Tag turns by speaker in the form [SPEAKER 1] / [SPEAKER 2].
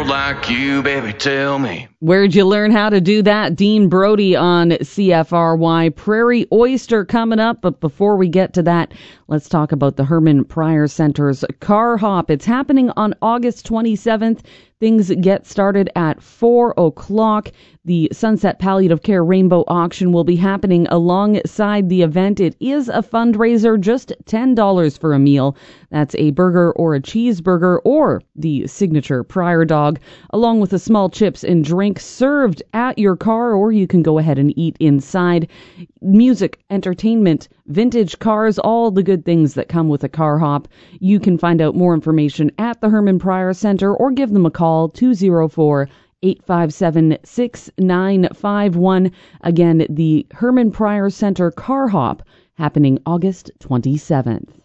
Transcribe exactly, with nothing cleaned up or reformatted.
[SPEAKER 1] world like you, baby, tell me.
[SPEAKER 2] Where'd you learn how to do that? Dean Brody on C F R Y. Prairie Oyster coming up. But before we get to that, let's talk about the Herman Pryor Center's Car Hop. It's happening on August twenty-seventh. Things get started at four o'clock. The Sunset Palliative Care Rainbow Auction will be happening alongside the event. It is a fundraiser, just ten dollars for a meal. That's a burger or a cheeseburger or the signature Pryor dog, along with the small chips and drinks served at your car, or you can go ahead and eat inside. Music, entertainment, vintage cars, all the good things that come with a car hop. You can find out more information at the Herman Pryor Center or give them a call, two oh four, eight five seven, six nine five one. Again, the Herman Pryor Center Car Hop happening August twenty-seventh.